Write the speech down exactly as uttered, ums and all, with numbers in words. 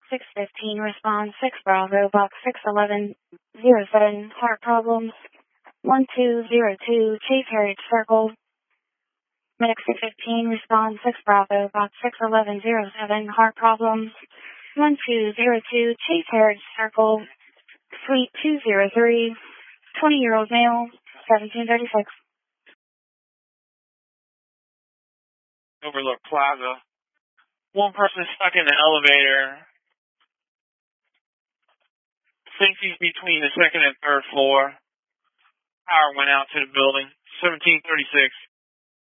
six fifteen, respond six Bravo, box six eleven, zero seven, heart problems. one two zero two, Chase Heritage Circle. Medic six fifteen, respond six Bravo, box six eleven, zero seven, heart problems. one two zero two, Chase Heritage Circle. Suite two zero three, twenty-year-old male, seventeen thirty-six. Overlook Plaza. One person stuck in the elevator. Safety's between the second and third floor. Power went out to the building. seventeen thirty-six.